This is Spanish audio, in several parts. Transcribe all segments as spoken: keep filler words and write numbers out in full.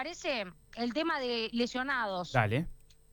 parece, el tema de lesionados. Dale.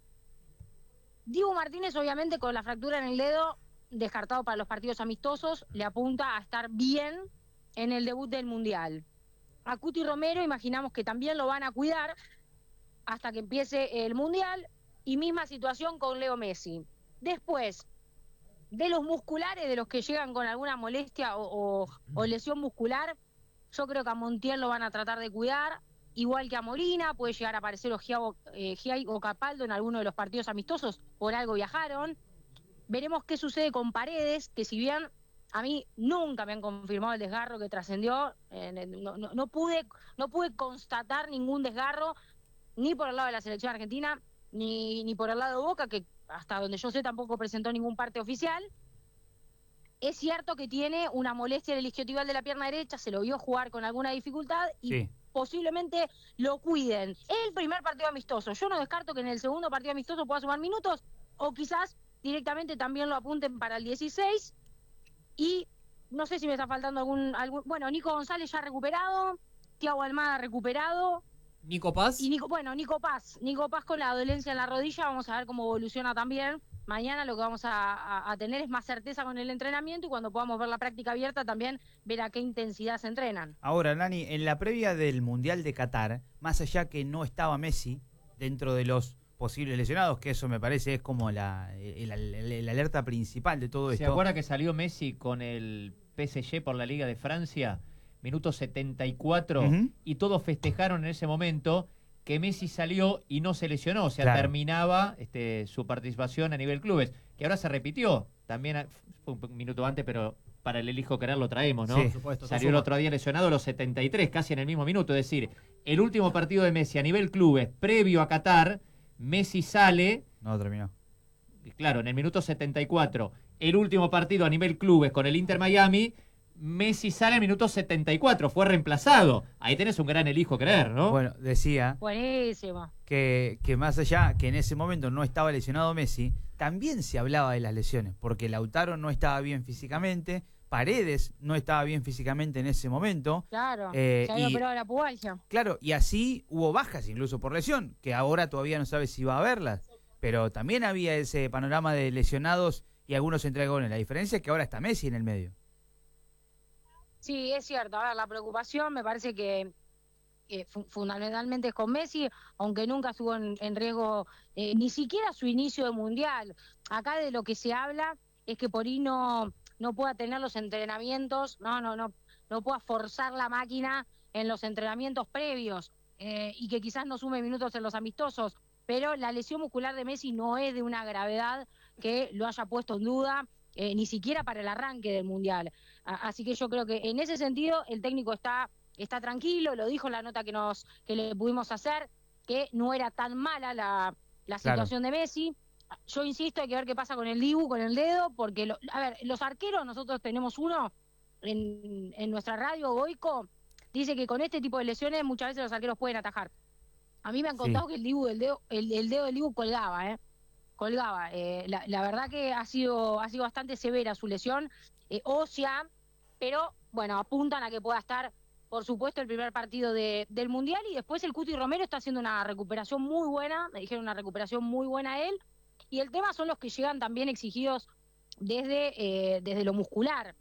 Dibu Martínez, obviamente, con la fractura en el dedo, descartado para los partidos amistosos, le apunta a estar bien en el debut del Mundial. A Cuti Romero imaginamos que también lo van a cuidar hasta que empiece el Mundial, y misma situación con Leo Messi. Después, de los musculares, de los que llegan con alguna molestia o, o, o lesión muscular, yo creo que a Montiel lo van a tratar de cuidar, igual que a Molina. Puede llegar a aparecer Giai eh, o Capaldo en alguno de los partidos amistosos, por algo viajaron. Veremos qué sucede con Paredes, que si bien a mí nunca me han confirmado el desgarro que trascendió, eh, no, no, no, pude, no pude constatar ningún desgarro, ni por el lado de la selección argentina, ni, ni por el lado de Boca, que hasta donde yo sé tampoco presentó ningún parte oficial. Es cierto que tiene una molestia en el isquiotibial de la pierna derecha, se lo vio jugar con alguna dificultad y sí, posiblemente lo cuiden. El primer partido amistoso, yo no descarto que en el segundo partido amistoso pueda sumar minutos, o quizás directamente también lo apunten para el dieciséis. Y no sé si me está faltando algún... algún bueno, Nico González ya recuperado, Thiago Almada recuperado. ¿Nico Paz? Y Nico, bueno, Nico Paz, Nico Paz con la dolencia en la rodilla, vamos a ver cómo evoluciona también. Mañana lo que vamos a, a, a tener es más certeza con el entrenamiento, y cuando podamos ver la práctica abierta también ver a qué intensidad se entrenan. Ahora, Nani, en la previa del Mundial de Qatar, más allá que no estaba Messi dentro de los posibles lesionados, que eso me parece es como la el, el, el, el alerta principal de todo esto. ¿Se acuerda que salió Messi con el P S G por la Liga de Francia? Minuto setenta y cuatro, uh-huh. Y todos festejaron en ese momento que Messi salió y no se lesionó, o sea, claro, terminaba este, su participación a nivel clubes, que ahora se repitió, también fue un minuto antes, pero para el elijo querer lo traemos, ¿no? Sí, por supuesto. Salió el otro día lesionado a los setenta y tres, casi en el mismo minuto, es decir, el último partido de Messi a nivel clubes, previo a Qatar, Messi sale... No terminó. Claro, en el minuto setenta y cuatro, el último partido a nivel clubes con el Inter Miami... Messi sale al minuto setenta y cuatro, fue reemplazado. Ahí tenés un gran elijo creer, ¿no? Bueno, decía Buenísimo. Que, que más allá que en ese momento no estaba lesionado Messi, también se hablaba de las lesiones, porque Lautaro no estaba bien físicamente, Paredes no estaba bien físicamente en ese momento. Claro, eh, se había y, operado la pubalgia. Claro, y así hubo bajas incluso por lesión, que ahora todavía no sabe si va a haberlas, pero también había ese panorama de lesionados y algunos entregones. La diferencia es que ahora está Messi en el medio. Sí, es cierto. A ver, la preocupación me parece que eh, fu fundamentalmente es con Messi, aunque nunca estuvo en, en riesgo eh, ni siquiera su inicio de Mundial. Acá de lo que se habla es que por ahí no, no pueda tener los entrenamientos, no, no, no, no pueda forzar la máquina en los entrenamientos previos eh, y que quizás no sume minutos en los amistosos. Pero la lesión muscular de Messi no es de una gravedad que lo haya puesto en duda, eh, ni siquiera para el arranque del Mundial. Así que yo creo que en ese sentido el técnico está, está tranquilo, lo dijo en la nota que nos que le pudimos hacer, que no era tan mala la, la situación claro. de Messi. Yo insisto, hay que ver qué pasa con el Dibu, con el dedo, porque, lo, a ver, los arqueros, nosotros tenemos uno en, en nuestra radio, Goico, dice que con este tipo de lesiones muchas veces los arqueros pueden atajar. A mí me han contado sí. que el Dibu del dedo, el, el dedo del Dibu colgaba, ¿eh? Colgaba. Eh, la, la verdad que ha sido, ha sido bastante severa su lesión. Eh, ósea, pero bueno, apuntan a que pueda estar, por supuesto, el primer partido de, del Mundial, y después el Cuti Romero está haciendo una recuperación muy buena, me dijeron una recuperación muy buena a él, y el tema son los que llegan también exigidos desde, eh, desde lo muscular.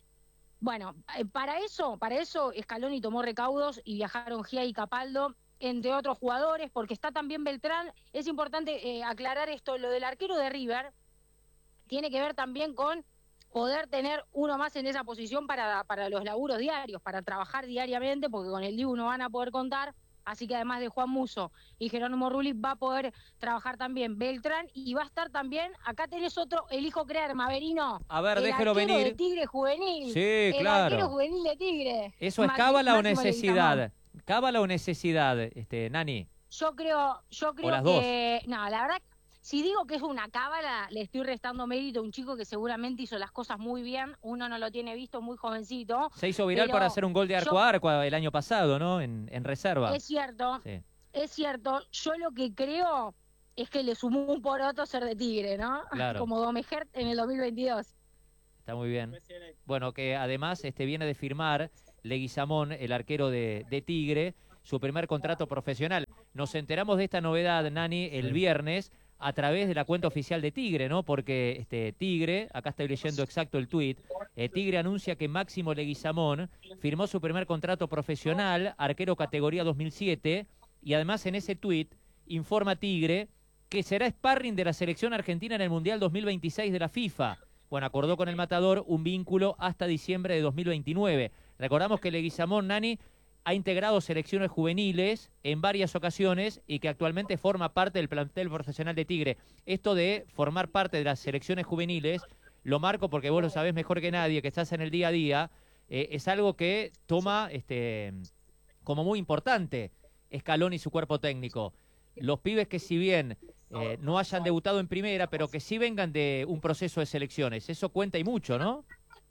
Bueno, eh, para eso, para eso Scaloni tomó recaudos y viajaron Giai y Capaldo, entre otros jugadores, porque está también Beltrán. Es importante eh, aclarar esto, lo del arquero de River tiene que ver también con poder tener uno más en esa posición para, para los laburos diarios, para trabajar diariamente, porque con el Dibu no van a poder contar, así que además de Juan Musso y Jerónimo Rulli va a poder trabajar también Beltrán, y va a estar también, acá tenés otro, elijo creer, Maverino. A ver, el déjelo venir. De Tigre juvenil. Sí, el claro. El arquero juvenil de Tigre. ¿Eso es cábala o necesidad? ¿Cábala o necesidad, este, Nani? Yo creo, yo creo las que... Dos. No, la verdad, si digo que es una cábala, le estoy restando mérito a un chico que seguramente hizo las cosas muy bien. Uno no lo tiene visto, muy jovencito. Se hizo viral para hacer un gol de arco yo, a arco el año pasado, ¿no? En, en reserva. Es cierto, sí. es cierto. Yo lo que creo es que le sumó un poroto ser de Tigre, ¿no? Claro. Como Domejert en el dos mil veintidós. Está muy bien. Bueno, que además este viene de firmar Leguizamón, el arquero de, de Tigre, su primer contrato profesional. Nos enteramos de esta novedad, Nani, el Sí. viernes a través de la cuenta oficial de Tigre, ¿no? Porque este Tigre, acá estoy leyendo exacto el tuit, eh, Tigre anuncia que Máximo Leguizamón firmó su primer contrato profesional, arquero categoría dos mil siete, y además en ese tuit informa Tigre que será sparring de la selección argentina en el Mundial dos mil veintiséis de la FIFA. Bueno, acordó con el Matador un vínculo hasta diciembre de dos mil veintinueve. Recordamos que Leguizamón, Nani, ha integrado selecciones juveniles en varias ocasiones y que actualmente forma parte del plantel profesional de Tigre. Esto de formar parte de las selecciones juveniles, lo marco porque vos lo sabés mejor que nadie, que estás en el día a día, eh, es algo que toma este, como muy importante Scaloni y su cuerpo técnico. Los pibes que si bien eh, no hayan debutado en primera, pero que sí vengan de un proceso de selecciones, eso cuenta y mucho, ¿no?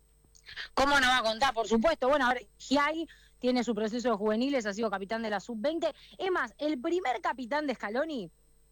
¿Cómo no va a contar? Por supuesto. Bueno, a ver, Giai tiene su proceso de juveniles, ha sido capitán de la sub veinte. Es más, el primer capitán de Scaloni,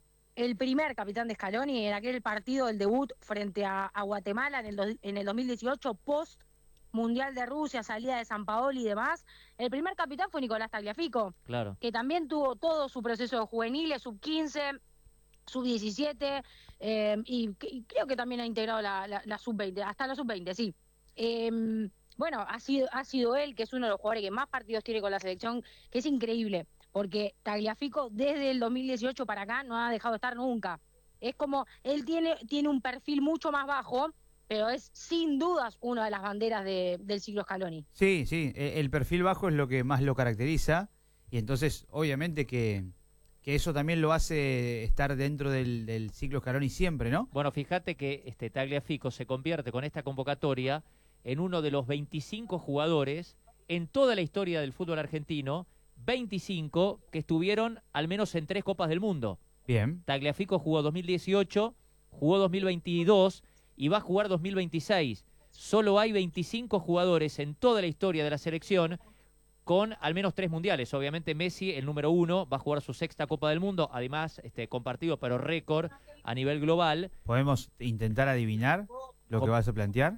el primer capitán de Scaloni en aquel partido del debut frente a, a Guatemala en el, do, en el dos mil dieciocho, post Mundial de Rusia, salida de San Paolo y demás, el primer capitán fue Nicolás Tagliafico, claro, que también tuvo todo su proceso de juveniles, sub quince, sub diecisiete, eh, y, y creo que también ha integrado la, la, la sub veinte, hasta la sub veinte, sí. Eh, bueno, ha sido, ha sido él, que es uno de los jugadores que más partidos tiene con la selección, que es increíble, porque Tagliafico desde el dos mil dieciocho para acá no ha dejado de estar nunca. Es como, él tiene, tiene un perfil mucho más bajo, pero es sin dudas una de las banderas de, del ciclo Scaloni. Sí, sí, el perfil bajo es lo que más lo caracteriza, y entonces obviamente que, que eso también lo hace estar dentro del, del ciclo Scaloni siempre, ¿no? Bueno, fíjate que este Tagliafico se convierte con esta convocatoria en uno de los veinticinco jugadores en toda la historia del fútbol argentino, veinticinco que estuvieron al menos en tres Copas del Mundo. Bien. Tagliafico jugó dos mil dieciocho, jugó dos mil veintidós y va a jugar dos mil veintiséis. Solo hay veinticinco jugadores en toda la historia de la selección con al menos tres mundiales. Obviamente Messi, el número uno, va a jugar su sexta Copa del Mundo, además este compartido pero récord a nivel global. ¿Podemos intentar adivinar lo que ¿Cómo? vas a plantear?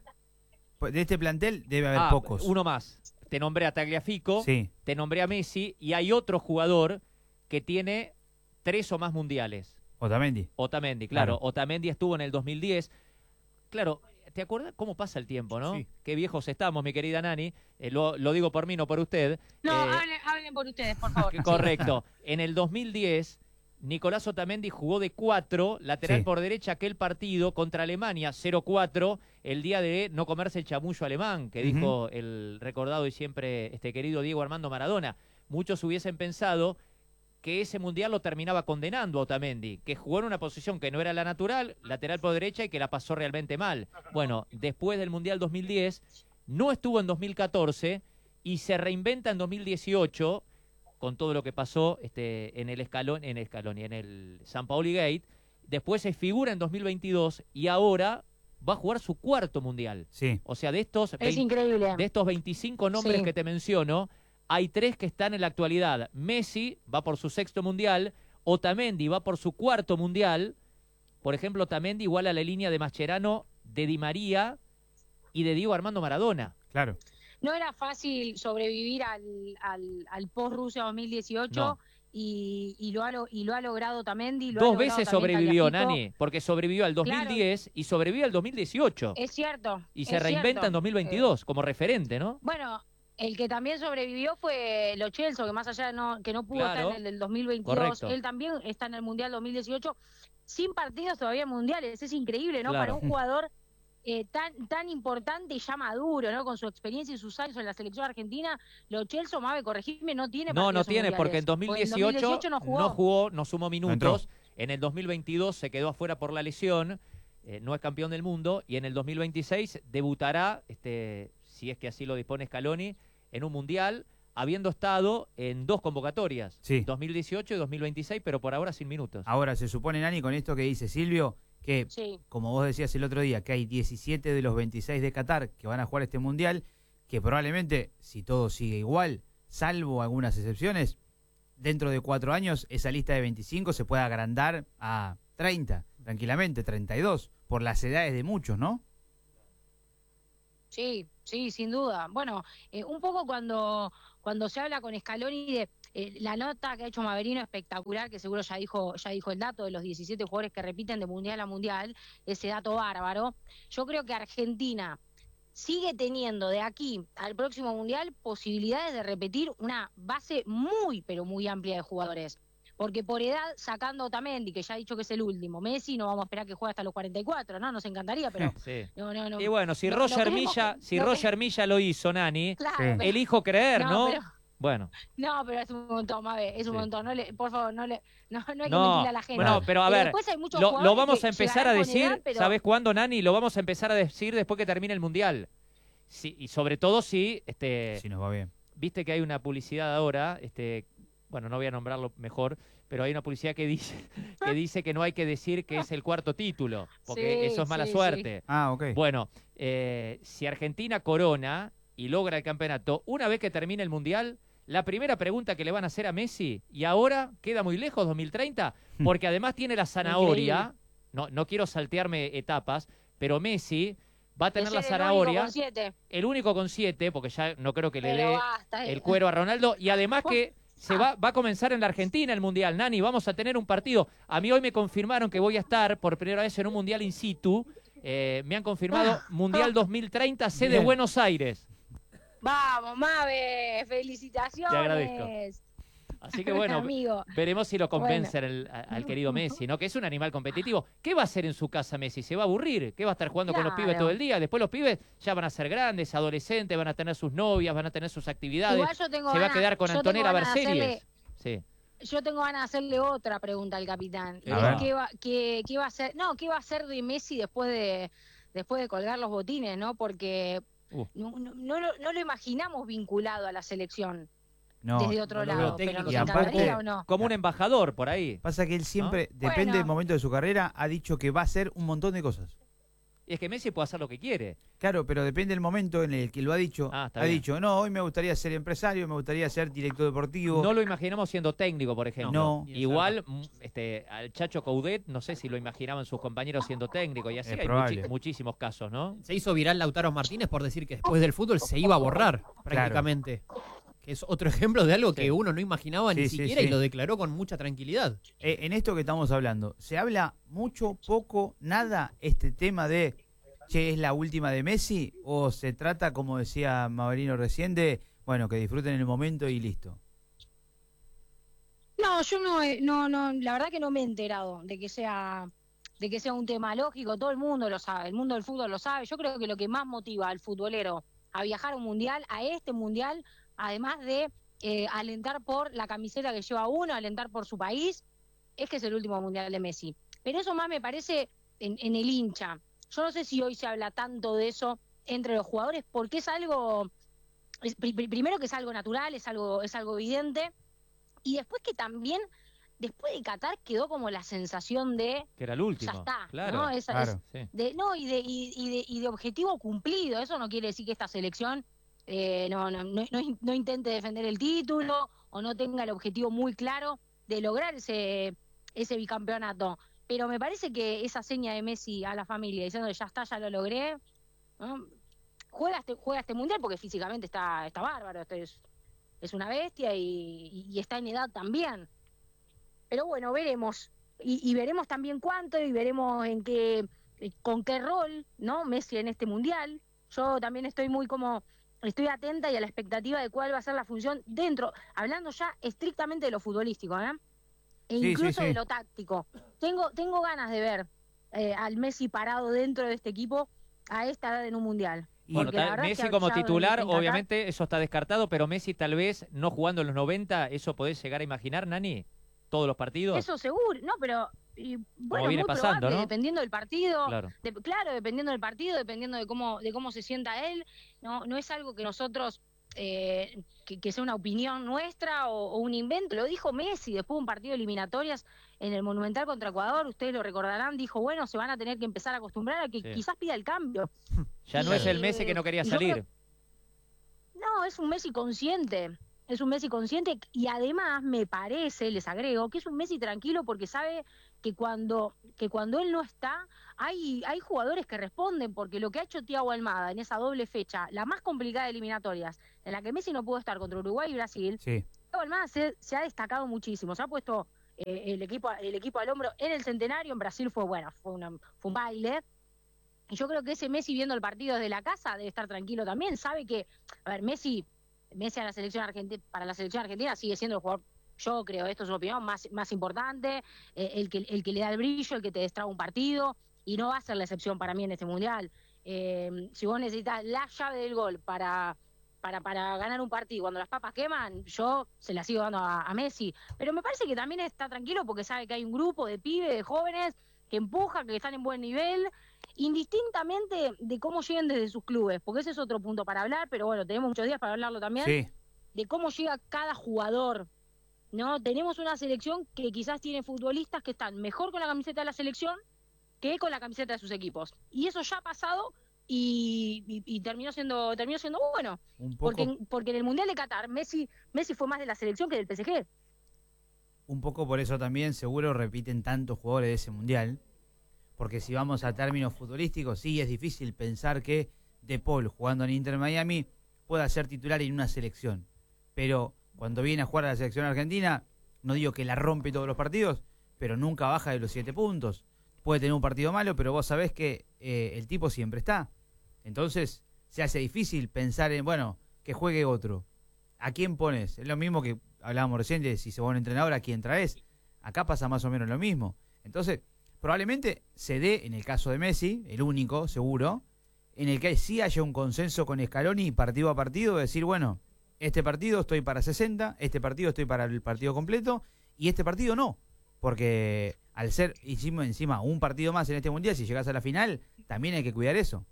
De este plantel debe haber Ah, pocos. Uno más. Te nombré a Tagliafico, Sí. te nombré a Messi y hay otro jugador que tiene tres o más mundiales. Otamendi. Otamendi, claro. Claro. Otamendi estuvo en el dos mil diez. Claro, ¿te acuerdas cómo pasa el tiempo, no? Sí. Qué viejos estamos, mi querida Nani. Eh, lo, lo digo por mí, no por usted. No, Eh, hablen, hablen por ustedes, por favor. Correcto. En el dos mil diez, Nicolás Otamendi jugó de cuatro, lateral Sí. por derecha, aquel partido contra Alemania, cero cuatro, el día de no comerse el chamullo alemán, que Ujú. dijo el recordado y siempre este querido Diego Armando Maradona. Muchos hubiesen pensado que ese mundial lo terminaba condenando a Otamendi, que jugó en una posición que no era la natural, lateral por derecha, y que la pasó realmente mal. Bueno, después del mundial dos mil diez, no estuvo en dos mil catorce y se reinventa en dos mil dieciocho con todo lo que pasó este, en el escalón, en el escalón y en el San Paoli Gate. Después se figura en dos mil veintidós y ahora va a jugar su cuarto mundial. Sí. O sea, de estos, Es veinte increíble. de estos veinticinco nombres Sí. que te menciono, hay tres que están en la actualidad. Messi va por su sexto mundial, Otamendi va por su cuarto mundial. Por ejemplo, Otamendi igual a la línea de Mascherano, de Di María y de Diego Armando Maradona. Claro. No era fácil sobrevivir al, al, al post-Rusia dos mil dieciocho No. y, y, lo ha, lo- y lo ha logrado Otamendi. Lo ha Dos logrado veces también sobrevivió, Tagliafico. Nani, porque sobrevivió al dos mil diez y sobrevivió al dos mil dieciocho. Es cierto. Y se es reinventa cierto. en dos mil veintidós Eh, como referente, ¿no? bueno, el que también sobrevivió fue Lo Celso, que más allá de no, que no pudo Claro. estar en el del dos mil veintidós, Correcto. él también está en el Mundial dos mil dieciocho, sin partidos todavía mundiales. Es increíble, ¿no? Claro. Para un jugador eh, tan tan importante y ya maduro, ¿no? Con su experiencia y sus años en la selección argentina, Lo Celso, Mabe, corregirme, no tiene No, no partidos tiene, mundiales. porque en dos mil Porque en dieciocho, dos mil dieciocho no jugó. no jugó, no sumó No minutos. En el dos mil veintidós se quedó afuera por la lesión, eh, no es campeón del mundo, y en el dos mil veintiséis debutará, este, si es que así lo dispone Scaloni, en un mundial, habiendo estado en dos convocatorias, Sí. dos mil dieciocho y dos mil veintiséis, pero por ahora sin minutos. Ahora, se supone, Nani, con esto que dice Silvio, que, Sí. como vos decías el otro día, que hay diecisiete de los veintiséis de Qatar que van a jugar este Mundial, que probablemente, si todo sigue igual, salvo algunas excepciones, dentro de cuatro años esa lista de veinticinco se puede agrandar a treinta, tranquilamente, treinta y dos, por las edades de muchos, ¿no? Sí, sí, sin duda. Bueno, eh, un poco cuando, cuando se habla con Scaloni de eh, la nota que ha hecho Maverino espectacular, que seguro ya dijo, ya dijo el dato de los diecisiete jugadores que repiten de mundial a mundial, ese dato bárbaro. Yo creo que Argentina sigue teniendo de aquí al próximo mundial posibilidades de repetir una base muy, pero muy amplia de jugadores. Porque por edad, sacando a Otamendi, que ya ha dicho que es el último, Messi, no vamos a esperar que juegue hasta los cuarenta y cuatro, ¿no? Nos encantaría, pero... Sí. No, no, no, Y bueno, si no, Roger no Milla, que, si no Roger que, Milla lo hizo, Nani, claro, sí. pero, elijo creer, ¿no? Pero, bueno. No, pero es un montón, Mabe, es un Sí. montón. No le, por favor, no le, no, no hay que No, mentirle a la gente. bueno, pero a ver, lo, lo vamos a empezar a decir, edad, pero... ¿sabes cuándo, Nani? Lo vamos a empezar a decir después que termine el Mundial. Sí, y sobre todo si, este, si nos va bien. Viste que hay una publicidad ahora, este, bueno, no voy a nombrarlo mejor, pero hay una publicidad que dice que dice que no hay que decir que es el cuarto título, porque sí, eso es mala sí, suerte. Sí. Ah, ok. Bueno, eh, si Argentina corona y logra el campeonato, una vez que termine el Mundial, la primera pregunta que le van a hacer a Messi, y ahora queda muy lejos, dos mil treinta, porque además tiene la zanahoria, no, no quiero saltearme etapas, pero Messi va a tener la zanahoria, el único con siete, el único con siete, porque ya no creo que le pero dé basta, el cuero a Ronaldo, y además que se va, va a comenzar en la Argentina el Mundial, Nani, vamos a tener un partido. A mí hoy me confirmaron que voy a estar por primera vez en un Mundial in situ, eh, me han confirmado Mundial dos mil treinta, sede Bien. Buenos Aires. Vamos, Mabe, felicitaciones. Te agradezco. Así que bueno, Amigo. veremos si lo convencen Bueno. el, a- al querido Messi, ¿no? Que es un animal competitivo. ¿Qué va a hacer en su casa Messi? ¿Se va a aburrir? ¿Qué va a estar jugando con los Claro. pibes todo el día? Después los pibes ya van a ser grandes, adolescentes, van a tener sus novias, van a tener sus actividades. Igual yo tengo Se va a ganas- quedar con yo Antonella a tengo ver ganas de series. hacerle- Sí. Yo tengo ganas de hacerle otra pregunta al capitán. A ver. ¿Qué va, qué, qué va a hacer? No, ¿qué va a hacer de Messi después de después de colgar los botines, no? Porque Uh. no, no, no lo- no lo imaginamos vinculado a la selección No, desde otro no lo lado. veo Pero técnico nos y aparte- encantaría o no. Como un embajador por ahí. pasa que él siempre, depende Bueno. del momento de su carrera, ha dicho que va a hacer un montón de cosas. Y es que Messi puede hacer lo que quiere. Claro, pero depende del momento en el que lo ha dicho. Ah, está ha bien. dicho, no, hoy me gustaría ser empresario, me gustaría ser director deportivo. No lo imaginamos siendo técnico, por ejemplo. No. Igual, mm, este, al Chacho Coudet, no sé si lo imaginaban sus compañeros siendo técnico. Y así Es hay probable. muchi- muchísimos casos, ¿no? Se hizo viral Lautaro Martínez por decir que después del fútbol se iba a borrar prácticamente. Que es otro ejemplo de algo Sí. que uno no imaginaba Sí, ni sí, siquiera sí. y lo declaró con mucha tranquilidad. Eh, en esto que estamos hablando, ¿se habla mucho, poco, nada este tema de, che, es la última de Messi? ¿O se trata, como decía Maverino recién, de, bueno, que disfruten el momento y listo? No, yo no, he- no, no, la verdad que no me he enterado de que sea, de que sea un tema lógico. Todo el mundo lo sabe, el mundo del fútbol lo sabe. Yo creo que lo que más motiva al futbolero a viajar a un mundial, a este mundial, además de eh, alentar por la camiseta que lleva uno, alentar por su país, es que es el último mundial de Messi. Pero eso más me parece en, en el hincha. Yo no sé si hoy se habla tanto de eso entre los jugadores, porque es algo, es- pri- pri- primero que es algo natural, es algo, es algo evidente, y después que también, después de Qatar quedó como la sensación de, Que era el último. ya está, Claro. ¿no? Esa- Claro. Sí. es- de, no, y de, y, y de, y de objetivo cumplido. Eso no quiere decir que esta selección eh, no, no, no, no in- no intente defender el título o no tenga el objetivo muy claro de lograr ese, ese bicampeonato. Pero me parece que esa seña de Messi a la familia diciendo ya está, ya lo logré, ¿no? juega este, juega este mundial porque físicamente está, está bárbaro, este es, es una bestia y, y- y está en edad también. Pero bueno, veremos. Y, y veremos también cuánto y veremos en qué, eh, con qué rol, ¿no? Messi en este mundial. Yo también estoy muy como, estoy atenta y a la expectativa de cuál va a ser la función dentro, hablando ya estrictamente de lo futbolístico, ¿eh? E Sí, sí, incluso sí. de lo táctico. Tengo, tengo ganas de ver eh, al Messi parado dentro de este equipo a esta edad en un mundial. Y- Bueno, Porque la tal- verdad es Messi que como ya en- titular, en Qatar- obviamente eso está descartado, pero Messi tal vez no jugando en los noventa, ¿eso podés llegar a imaginar, Nani? ¿Todos los partidos? Eso seguro, no, pero y, bueno, viene muy pasando, probable, ¿no? dependiendo del partido, Claro. de- claro, dependiendo del partido, dependiendo de cómo, de cómo se sienta él, no, no es algo que nosotros, eh, que, que sea una opinión nuestra o, o un invento. Lo dijo Messi después de un partido de eliminatorias en el Monumental contra Ecuador, ustedes lo recordarán, dijo, bueno, se van a tener que empezar a acostumbrar a que Sí. quizás pida el cambio. Ya no Y- es el Messi que no quería y yo salir. creo- No, es un Messi consciente, es un Messi consciente y además me parece, les agrego, que es un Messi tranquilo porque sabe que cuando que cuando él no está, hay hay jugadores que responden, porque lo que ha hecho Thiago Almada en esa doble fecha, la más complicada de eliminatorias, en la que Messi no pudo estar contra Uruguay y Brasil, Sí, Almada se, se ha destacado muchísimo, se ha puesto eh, el equipo el equipo al hombro en el centenario. En Brasil fue bueno, fue, una, fue un baile. Y yo creo que ese Messi viendo el partido desde la casa debe estar tranquilo también, sabe que, a ver, Messi, Messi a la selección argentina, para la selección argentina sigue siendo el jugador, yo creo, esto es su opinión, más, más importante, eh, el, que, el que le da el brillo, el que te destraba un partido, y no va a ser la excepción para mí en este Mundial. Eh, si vos necesitas la llave del gol para, para, para ganar un partido, cuando las papas queman, yo se la sigo dando a, a Messi. Pero me parece que también está tranquilo porque sabe que hay un grupo de pibes, de jóvenes, que empujan, que están en buen nivel, indistintamente de cómo lleguen desde sus clubes, porque ese es otro punto para hablar, pero bueno, tenemos muchos días para hablarlo también, sí. de cómo llega cada jugador, ¿no? Tenemos una selección que quizás tiene futbolistas que están mejor con la camiseta de la selección que con la camiseta de sus equipos, y eso ya ha pasado y, y, y terminó siendo terminó siendo bueno, Un poco, porque, porque en el Mundial de Qatar Messi, Messi fue más de la selección que del P S G. Un poco por eso también seguro repiten tantos jugadores de ese Mundial, porque si vamos a términos futbolísticos, sí es difícil pensar que De Paul, jugando en Inter Miami, pueda ser titular en una selección. Pero cuando viene a jugar a la selección argentina, no digo que la rompe todos los partidos, pero nunca baja de los siete puntos. Puede tener un partido malo, pero vos sabés que eh, el tipo siempre está. Entonces, se hace difícil pensar en, bueno, que juegue otro. ¿A quién pones? Es lo mismo que hablábamos recién de si se va un entrenador, ¿a quién traes? Acá pasa más o menos lo mismo. Entonces, probablemente se dé, en el caso de Messi, el único, seguro, en el que sí haya un consenso con Scaloni partido a partido, de decir, bueno, este partido estoy para sesenta, este partido estoy para el partido completo, y este partido no. Porque al ser encima, encima un partido más en este Mundial, si llegás a la final, también hay que cuidar eso.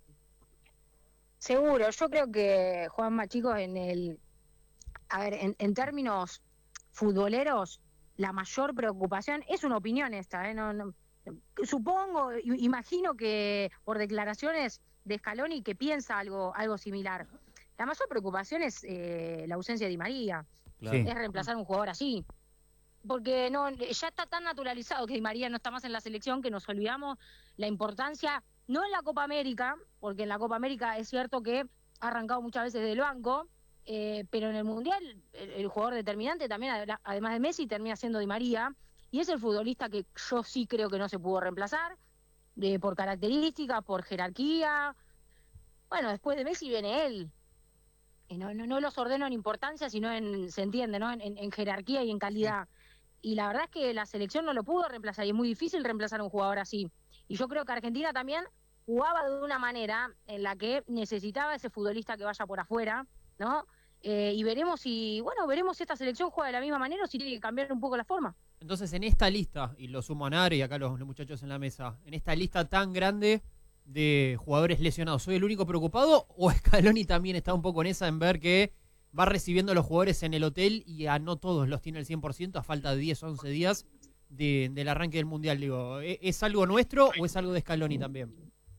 Seguro, yo creo que, Juanma, chicos, en el... A ver, en, en términos futboleros, la mayor preocupación, es una opinión esta, ¿eh? No, no, supongo, imagino que por declaraciones de Scaloni que piensa algo, algo similar. La mayor preocupación es eh, la ausencia de Di María, Claro. es reemplazar a un jugador así. Porque no ya está tan naturalizado que Di María no está más en la selección que nos olvidamos la importancia, no en la Copa América, porque en la Copa América es cierto que ha arrancado muchas veces del banco, eh, pero en el Mundial el, el jugador determinante también, además de Messi, termina siendo Di María, y es el futbolista que yo sí creo que no se pudo reemplazar, de, por características, por jerarquía. Bueno, después de Messi viene él. Y no, no, no los ordeno en importancia, sino en, se entiende, ¿no? En, en, en jerarquía y en calidad. Y la verdad es que la selección no lo pudo reemplazar, y es muy difícil reemplazar a un jugador así. Y yo creo que Argentina también jugaba de una manera en la que necesitaba ese futbolista que vaya por afuera, ¿no? Eh, y veremos si, bueno, veremos si esta selección juega de la misma manera o si tiene que cambiar un poco la forma. Entonces, en esta lista, y lo sumo a Nare y acá los, los muchachos en la mesa, en esta lista tan grande de jugadores lesionados, ¿soy el único preocupado o Scaloni también está un poco en esa, en ver que va recibiendo a los jugadores en el hotel y a no todos los tiene el cien por ciento a falta de diez, once días de, del arranque del Mundial? Digo, ¿es algo nuestro o es algo de Scaloni también?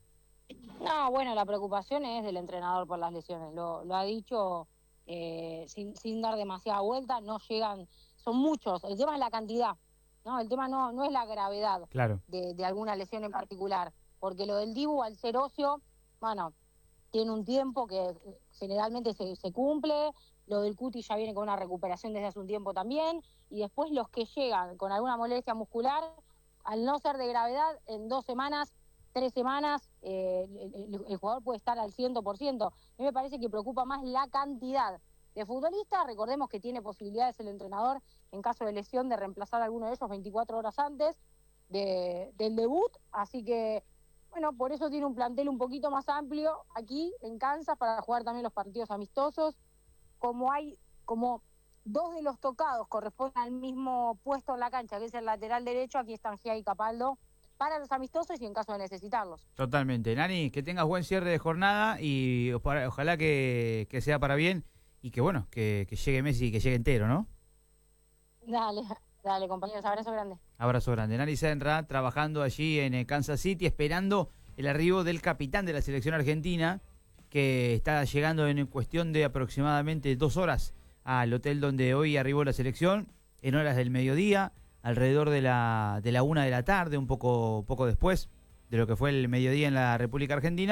No, bueno, la preocupación es del entrenador por las lesiones, lo, lo ha dicho eh, sin, sin dar demasiada vuelta, no llegan, son muchos, el tema es la cantidad, ¿no? El tema no, no es la gravedad Claro. de, de alguna lesión en particular, porque lo del Dibu al ser ocio, bueno, tiene un tiempo que generalmente se, se cumple, lo del Cuti ya viene con una recuperación desde hace un tiempo también, y después los que llegan con alguna molestia muscular, al no ser de gravedad, en dos semanas, tres semanas, eh, el, el, el jugador puede estar al cien por ciento. A mí me parece que preocupa más la cantidad de futbolistas. Recordemos que tiene posibilidades el entrenador, en caso de lesión, de reemplazar a alguno de ellos veinticuatro horas antes de, del debut, así que bueno, por eso tiene un plantel un poquito más amplio aquí en Kansas para jugar también los partidos amistosos. Como hay, como dos de los tocados corresponden al mismo puesto en la cancha, que es el lateral derecho, aquí están Gia y Capaldo para los amistosos y en caso de necesitarlos. Totalmente. Nani, que tengas buen cierre de jornada y ojalá que, que sea para bien y que bueno, que, que llegue Messi y que llegue entero, ¿no? Dale. Dale, compañeros, abrazo grande. Abrazo grande. Nani Senra trabajando allí en Kansas City, esperando el arribo del capitán de la selección argentina, que está llegando en cuestión de aproximadamente dos horas al hotel donde hoy arribó la selección, en horas del mediodía, alrededor de la, de la una de la tarde, un poco, poco después de lo que fue el mediodía en la República Argentina.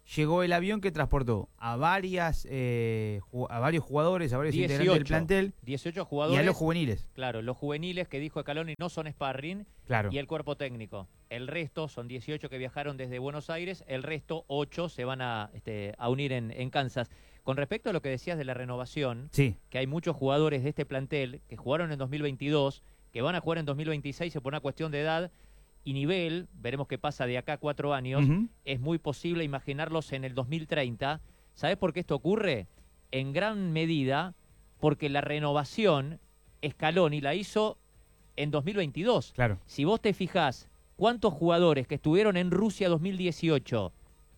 llegó el avión que transportó a varias eh, a varios jugadores, a varios dieciocho, integrantes del plantel dieciocho jugadores. y a los juveniles. Claro, los juveniles que dijo Scaloni no son sparring Claro. y el cuerpo técnico. El resto son dieciocho que viajaron desde Buenos Aires, el resto ocho se van a, este, a unir en, en Kansas. Con respecto a lo que decías de la renovación, Sí. que hay muchos jugadores de este plantel que jugaron en dos mil veintidós, que van a jugar en dos mil veintiséis por una cuestión de edad y nivel, veremos qué pasa de acá a cuatro años, Uh-huh. es muy posible imaginarlos en el dos mil treinta. ¿Sabés por qué esto ocurre? En gran medida porque la renovación Scaloni la hizo en dos mil veintidós. Claro. Si vos te fijás cuántos jugadores que estuvieron en Rusia dos mil dieciocho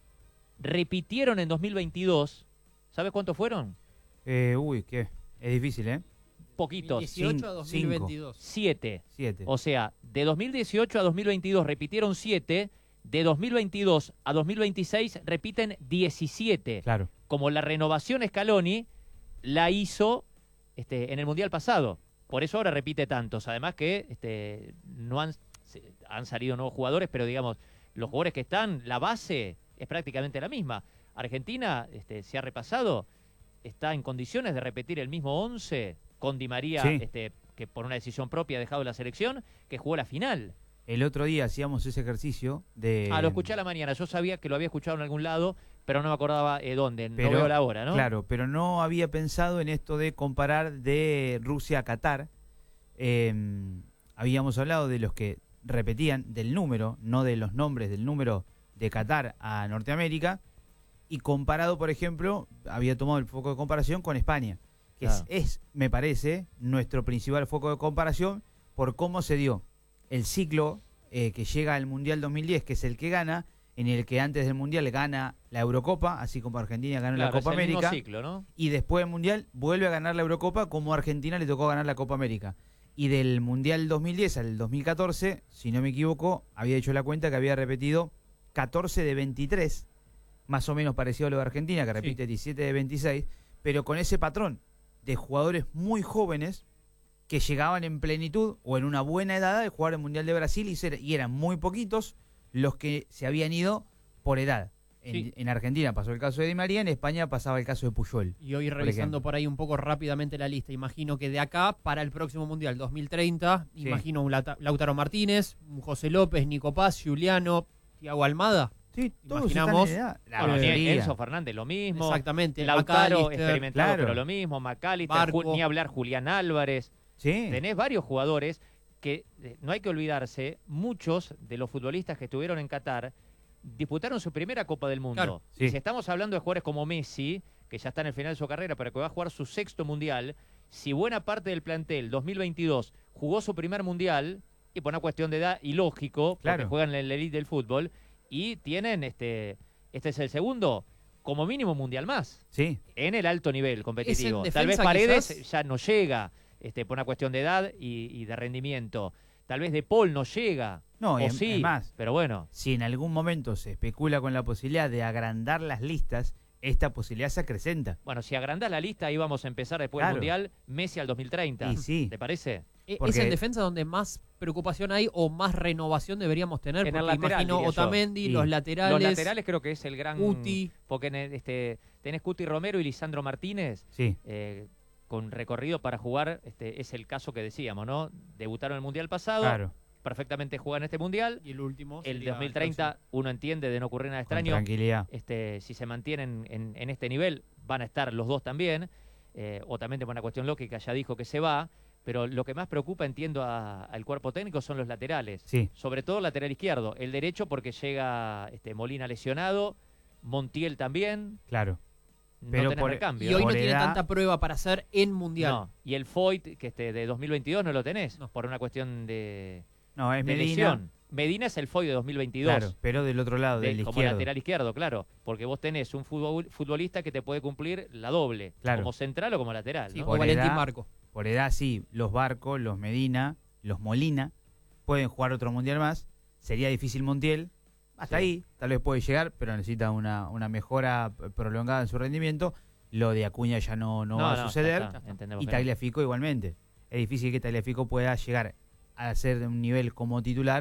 repitieron en dos mil veintidós, ¿sabes cuántos fueron? Eh, uy, qué. Es difícil, ¿eh? Poquitos. dieciocho a dos mil veintidós. Siete. Siete. O sea, de dos mil dieciocho a dos mil veintidós repitieron siete, de dos mil veintidós a dos mil veintiséis repiten diecisiete. Claro. Como la renovación Scaloni la hizo este, en el Mundial pasado. Por eso ahora repite tantos. Además que este, no han, se- han salido nuevos jugadores, pero digamos, los jugadores que están, la base es prácticamente la misma. Argentina este, se ha repasado, está en condiciones de repetir el mismo once con Di María, Sí. este, que por una decisión propia ha dejado la selección, que jugó la final. El otro día hacíamos ese ejercicio de... Ah, lo escuché a la mañana. Yo sabía que lo había escuchado en algún lado, pero no me acordaba eh, dónde. Pero- no veo la hora, ¿no? Claro, pero no había pensado en esto de comparar de Rusia a Qatar. Eh, habíamos hablado de los que repetían, del número, no de los nombres, del número de Qatar a Norteamérica. Y comparado, por ejemplo, había tomado el foco de comparación con España, que Claro. es, es, me parece, nuestro principal foco de comparación por cómo se dio el ciclo eh, que llega al Mundial dos mil diez, que es el que gana, en el que antes del Mundial gana la Eurocopa, así como Argentina ganó Claro, la Copa es el mismo América, ciclo, ¿no? y después del Mundial vuelve a ganar la Eurocopa, como a Argentina le tocó ganar la Copa América. Y del Mundial dos mil diez al dos mil catorce, si no me equivoco, había hecho la cuenta que había repetido catorce de veintitrés, más o menos parecido a lo de Argentina, que repite diecisiete de veintiséis, pero con ese patrón de jugadores muy jóvenes que llegaban en plenitud o en una buena edad de jugar el Mundial de Brasil y, ser, y eran muy poquitos los que se habían ido por edad. En, Sí. en Argentina pasó el caso de Di María, en España pasaba el caso de Puyol. Y hoy por revisando ejemplo. por ahí un poco rápidamente la lista, imagino que de acá para el próximo Mundial dos mil treinta, Sí. imagino un Lauta- Lautaro Martínez, un José López, Nico Paz, Juliano, Thiago Almada. Sí, todos Imaginamos, están en edad. La Bueno, ni mayoría. Enzo Fernández lo mismo. Exactamente. Lautaro McAllister, experimentado, claro. pero lo mismo. McAllister, Barco. Ju- ni hablar Julián Álvarez. Sí. Tenés varios jugadores que, eh, no hay que olvidarse, muchos de los futbolistas que estuvieron en Qatar disputaron su primera Copa del Mundo. Claro, sí. Y si estamos hablando de jugadores como Messi, que ya está en el final de su carrera, pero que va a jugar su sexto Mundial, si buena parte del plantel dos mil veintidós jugó su primer Mundial, y por una cuestión de edad, y lógico, porque Claro. juegan en la elite del fútbol, y tienen, este, este es el segundo, como mínimo Mundial más, Sí. en el alto nivel competitivo. Es en Tal vez defensa, Paredes quizás. ya no llega, este, por una cuestión de edad y, y de rendimiento. Tal vez De Paul no llega, No, o y es- sí, es más, pero bueno. si en algún momento se especula con la posibilidad de agrandar las listas, esta posibilidad se acrecenta. Bueno, si agrandás la lista, ahí vamos a empezar después Claro. del Mundial, Messi al dos mil treinta. Y sí. ¿Te parece? E- Es Porque- en defensa donde más preocupación hay o más renovación deberíamos tener. En el Porque lateral, imagino diría yo. Otamendi, Sí. los laterales. Los laterales creo que es el gran... Guti. Porque en el- este, tenés Cuti Romero y Lisandro Martínez, Sí. eh, con recorrido para jugar, este, es el caso que decíamos, ¿no? Debutaron en el Mundial pasado, Claro. perfectamente juegan este Mundial. Y el último. El sería dos mil treinta, próximo. uno entiende de no ocurrir nada Con extraño. tranquilidad. Este, si se mantienen en, en este nivel, van a estar los dos también. Eh, o también por una cuestión lógica, ya dijo que se va. Pero lo que más preocupa, entiendo, a- al cuerpo técnico son los laterales. Sí. Sobre todo el lateral izquierdo. El derecho porque llega este, Molina lesionado, Montiel también. Claro. No Pero tenés por- recambio. Y hoy Por no tiene edad- tanta prueba para hacer en Mundial. No. Y el Foyt, que este, de dos mil veintidós no lo tenés, No. por una cuestión de, No, es de Medina. lesión. Medina es el Foyt de dos mil veintidós. Claro, pero del otro lado, de- del como izquierdo. lateral izquierdo, claro. Porque vos tenés un futbol- futbolista que te puede cumplir la doble. Claro. Como central o como lateral. Sí, ¿no? o Por Valentín edad- Marco. Por edad, sí, los Barcos, los Medina, los Molina pueden jugar otro mundial más. Sería difícil Montiel. Hasta Sí. ahí, tal vez puede llegar, pero necesita una, una mejora p- prolongada en su rendimiento. Lo de Acuña ya no, no, va a ya suceder. está, entendemos Y que no. Tagliafico igualmente. Es difícil que Tagliafico pueda llegar a ser de un nivel como titular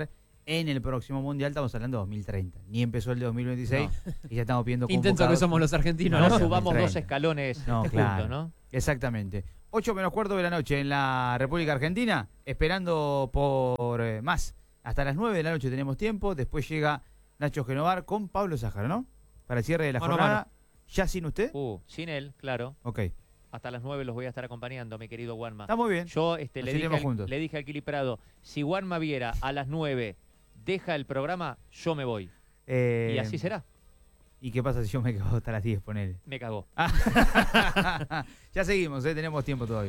en el próximo Mundial, estamos hablando de dos mil treinta. Ni empezó el de dos mil veintiséis y ya estamos pidiendo convocados. Intenso que somos los argentinos, No, ¿no? subamos dos mil treinta. dos escalones No, juntos, claro. ¿no? Exactamente. ocho menos cuarto de la noche en la República Argentina, esperando por eh, más. Hasta las nueve de la noche tenemos tiempo. Después llega Nacho Genovar con Pablo Sájaro, ¿no? Para el cierre de la Mano a jornada. mano. ¿Ya sin usted? Uh, sin él, claro. Ok. Hasta las nueve los voy a estar acompañando, mi querido Juanma. Está muy bien. Yo este, Nos le, dije iremos al, juntos. le dije al Kili Prado, si Juanma Viera a las nueve deja el programa, yo me voy. Eh, Y así será. ¿Y qué pasa si yo me quedo hasta las diez, ponele? Me cagó. Ya seguimos, ¿eh? Tenemos tiempo todavía.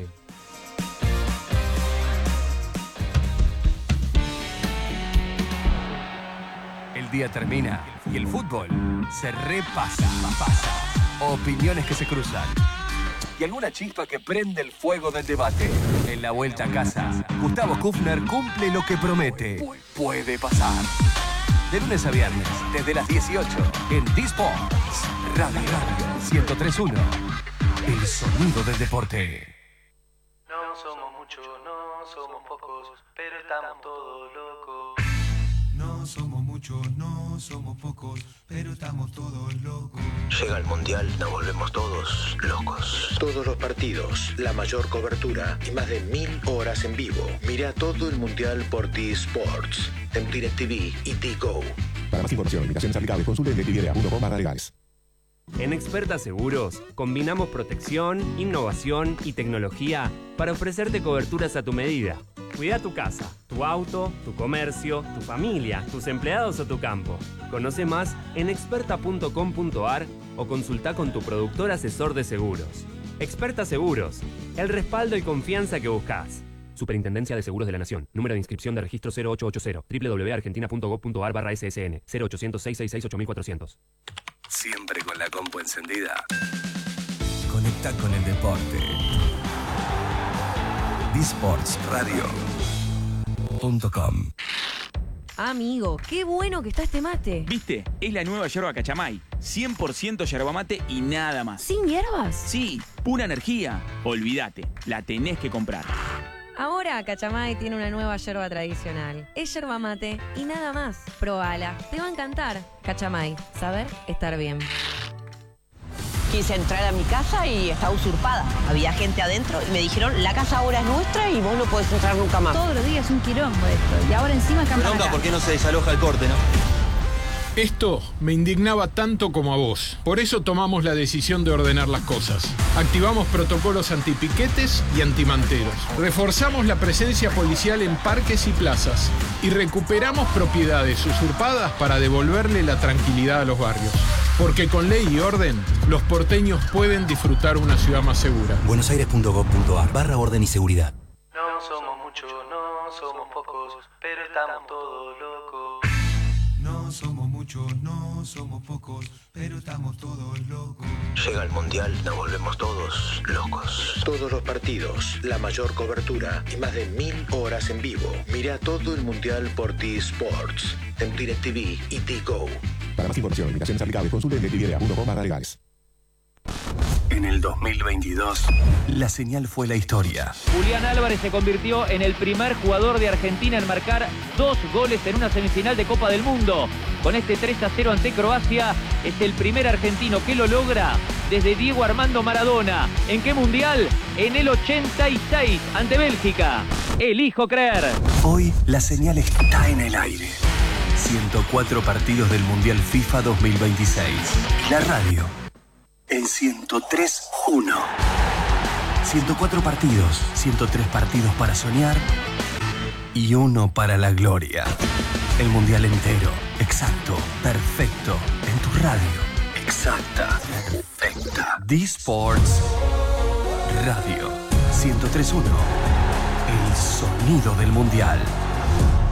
El día termina y el fútbol se repasa. Pasa. Opiniones que se cruzan. Y alguna chispa que prende el fuego del debate. En la vuelta a casa, Gustavo Kufner cumple lo que promete. Puede pasar. De lunes a viernes, desde las dieciocho, en D-Sports. Radio Radio ciento tres punto uno. El sonido del deporte. No somos muchos, no somos pocos, pero estamos todos locos. No somos muchos, no somos pocos, pero estamos todos locos. Llega el Mundial, nos volvemos todos locos. Todos los partidos, la mayor cobertura y más de mil horas en vivo. Mira todo el Mundial por D-Sports, en DirecTV y D-Go. Para más información, invitaciones aplicables, consulte en directv punto com barra legales. En Experta Seguros combinamos protección, innovación y tecnología para ofrecerte coberturas a tu medida. Cuida tu casa, tu auto, tu comercio, tu familia, tus empleados o tu campo. Conoce más en experta punto com punto ar o consulta con tu productor asesor de seguros. Experta Seguros, el respaldo y confianza que buscas. Superintendencia de Seguros de la Nación. Número de inscripción de registro cero ocho ocho cero. doble u doble u doble u punto argentina punto gov punto ar barra S S N. cero ochocientos, seiscientos sesenta y seis, ocho mil cuatrocientos. Siempre con la compu encendida. Conecta con el deporte. D Sports Radio punto com. Amigo, qué bueno que está este mate. ¿Viste? Es la nueva yerba Cachamay. cien por ciento yerba mate y nada más. ¿Sin hierbas? Sí, pura energía. Olvídate, la tenés que comprar. Ahora Cachamay tiene una nueva yerba tradicional. Es yerba mate y nada más. Probala, te va a encantar. Cachamay, saber estar bien. Quise entrar a mi casa y estaba usurpada. Había gente adentro y me dijeron, la casa ahora es nuestra y vos no podés entrar nunca más. Todos los días es un quilombo esto. Y ahora encima cambian acá. ¿Por qué no se desaloja el corte, no? Esto me indignaba tanto como a vos. Por eso tomamos la decisión de ordenar las cosas. Activamos protocolos antipiquetes y antimanteros. Reforzamos la presencia policial en parques y plazas. Y recuperamos propiedades usurpadas para devolverle la tranquilidad a los barrios. Porque con ley y orden, los porteños pueden disfrutar una ciudad más segura. buenos aires punto gov punto ar barra orden y seguridad. No somos muchos, no somos pocos, pero estamos todos locos. No somos muchos, no somos pocos, pero estamos todos locos. Llega el Mundial, nos volvemos todos locos. Todos los partidos, la mayor cobertura y más de mil horas en vivo. Mira todo el Mundial por D-Sports, en DirecTV y D-Go. Para más información, invitaciones aplicables, consulte en directv punto com barra legales. En el dos mil veintidós, la señal fue la historia. Julián Álvarez se convirtió en el primer jugador de Argentina en marcar dos goles en una semifinal de Copa del Mundo. Con este tres a cero ante Croacia, es el primer argentino que lo logra desde Diego Armando Maradona. ¿En qué mundial? En el ochenta y seis ante Bélgica. Elijo creer. Hoy la señal está en el aire. ciento cuatro partidos del Mundial FIFA dos mil veintiséis. La radio en ciento tres punto uno. ciento cuatro partidos, ciento tres partidos para soñar y uno para la gloria. El Mundial entero, exacto, perfecto, en tu radio. Exacta, perfecta. D-Sports Radio ciento tres punto uno. El sonido del Mundial.